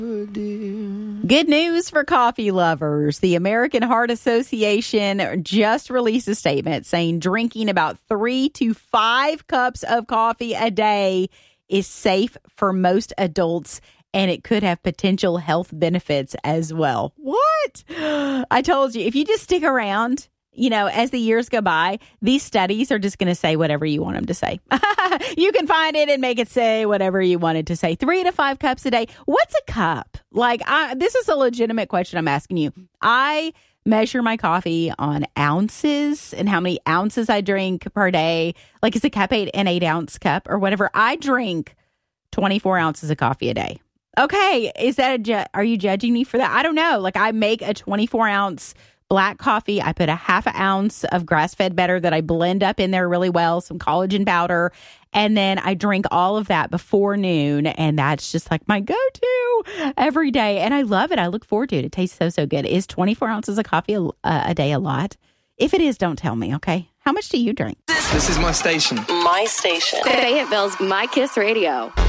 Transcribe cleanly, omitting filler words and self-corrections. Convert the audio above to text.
Good news for coffee lovers. The American Heart Association just released a statement saying drinking about 3 to 5 cups of coffee a day is safe for most adults, and it could have potential health benefits as well. What? I told you, if you just stick around, as the years go by, these studies are just going to say whatever you want them to say. You can find it and make it say whatever you want it to say. 3 to 5 cups a day. What's a cup? This is a legitimate question I'm asking you. I measure my coffee on ounces and how many ounces I drink per day. Like, is a cup an 8-ounce cup or whatever? I drink 24 ounces of coffee a day. Okay. Is that are you judging me for that? I don't know. I make a 24-ounce black coffee. I put a half an ounce of grass-fed butter that I blend up in there really well, some collagen powder, and then I drink all of that before noon, and that's just like my go-to every day, and I love it. I look forward to it. It tastes so good. Is 24 ounces of coffee a day a lot? If it is, don't tell me, okay? How much do you drink? This is my station. My station. Fayetteville's My Kiss Radio.